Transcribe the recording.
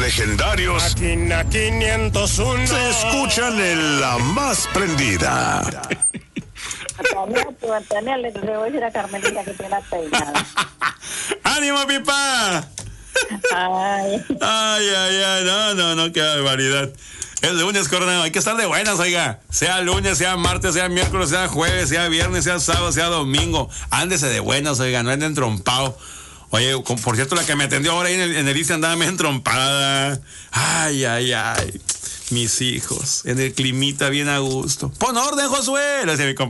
legendarios Máquina 501 se escuchan en La Más Prendida. Antonio, le voy a decir a Carmelita que tiene la peinada. ¡Ánimo, Pipa! Ay. Ay, no, qué barbaridad. El lunes, coronel, hay que estar de buenas, oiga. Sea lunes, sea martes, sea miércoles, sea jueves, sea viernes, sea sábado, sea domingo. Ándese de buenas, oiga, no anden trompado. Oye, por cierto, la que me atendió ahora ahí en el ICE andaba medio entrompada. Ay. Mis hijos, en el climita bien a gusto. Pon orden, Josué, le decía mi compadre.